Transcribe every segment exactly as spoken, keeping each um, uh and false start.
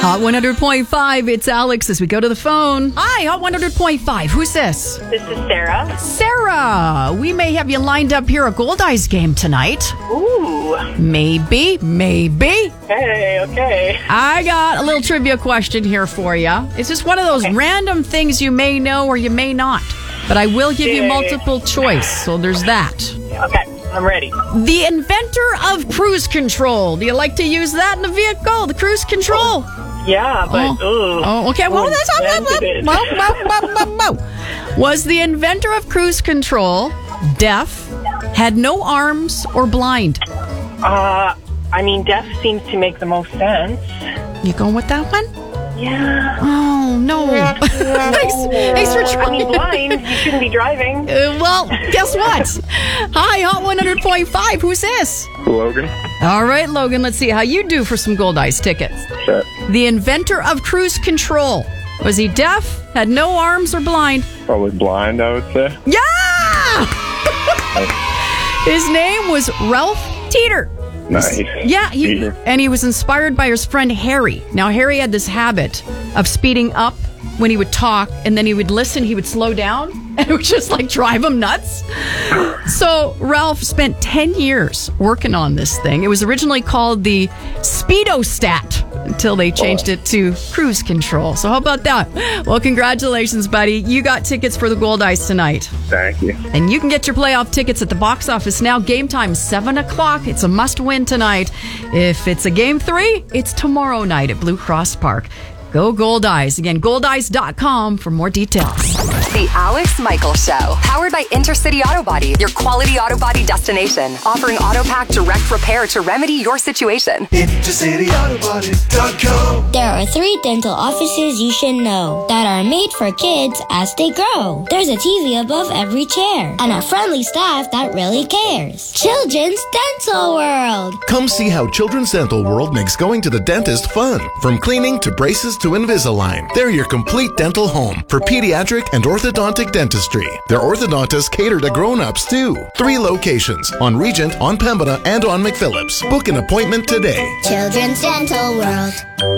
Hot one hundred point five, it's Alex as we go to the phone. Hi, Hot one hundred point five. Who's this? This is Sarah. Sarah, we may have you lined up here at Gold Eyes game tonight. Ooh. Maybe, maybe. Hey, okay. I got a little trivia question here for you. It's just one of those Okay. random things you may know or you may not. But I will give you Yay. multiple choice, so there's that. Okay, I'm ready. The inventor of cruise control. Do you like to use that in a vehicle? The cruise control? Yeah, but Oh, ooh. oh, okay. Well, Who that's invented it? Was the inventor of cruise control deaf, had no arms, or blind? Uh, I mean, deaf seems to make the most sense. You going with that one? Yeah. Oh no! thanks, thanks for I mean, trying. blind. You shouldn't be driving. Uh, well, guess what? Hi, Hot one hundred point five. Who's this? Logan. All right, Logan. Let's see how you do for some Gold Eyes tickets. Set. The inventor of cruise control. Was he deaf, had no arms, or blind? Probably blind, I would say. Yeah! His name was Ralph Teeter. Nice. Yeah, he, Teeter. and he was inspired by his friend Harry. Now, Harry had this habit of speeding up when he would talk, and then he would listen, he would slow down, and it would just like drive him nuts. So Ralph spent ten years working on this thing. It was originally called the Speedostat until they changed it to cruise control. So how about that? Well, congratulations, buddy. You got tickets for the Gold Eyes tonight. Thank you. And you can get your playoff tickets at the box office now. Game time, seven o'clock. It's a must-win tonight. If it's a game three, it's tomorrow night at Blue Cross Park. Go Gold Eyes. Again, gold eyes dot com for more details. The Alex Michaels Show, powered by Intercity Auto Body, your quality auto body destination, offering AutoPack direct repair to remedy your situation. Intercity Auto Body dot com. There are three dental offices you should know that are made for kids as they grow. There's a T V above every chair and a friendly staff that really cares. Children's Dental World. Come see how Children's Dental World makes going to the dentist fun. From cleaning to braces to Invisalign, they're your complete dental home for pediatric and orthodontic dentistry. Their orthodontists cater to grown-ups too. Three locations, on Regent, on Pembina, and on McPhillips. Book an appointment today. Children's Dental World.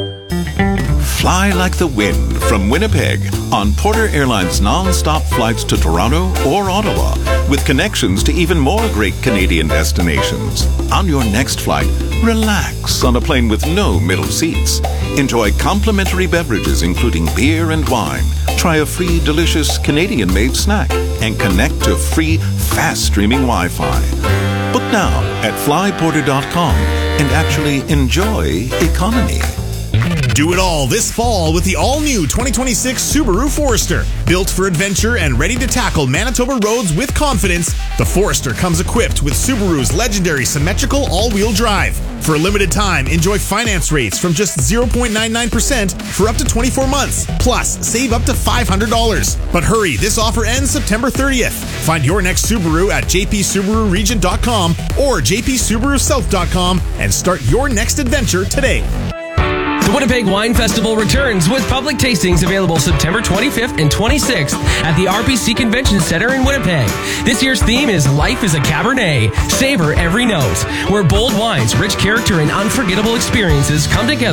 Fly like the wind from Winnipeg on Porter Airlines non-stop flights to Toronto or Ottawa with connections to even more great Canadian destinations. On your next flight, relax on a plane with no middle seats. Enjoy complimentary beverages including beer and wine. Try a free, delicious Canadian-made snack and connect to free, fast-streaming Wi-Fi. Book now at fly porter dot com and actually enjoy economy. Do it all this fall with the all-new twenty twenty-six Subaru Forester. Built for adventure and ready to tackle Manitoba roads with confidence, the Forester comes equipped with Subaru's legendary symmetrical all-wheel drive. For a limited time, enjoy finance rates from just zero point nine nine percent for up to twenty-four months. Plus, save up to five hundred dollars. But hurry, this offer ends September thirtieth. Find your next Subaru at j p subaru regent dot com or j p subaru south dot com and start your next adventure today. The Winnipeg Wine Festival returns with public tastings available September twenty-fifth and twenty-sixth at the R P C Convention Center in Winnipeg. This year's theme is Life is a Cabernet. Savor every note, where bold wines, rich character, and unforgettable experiences come together.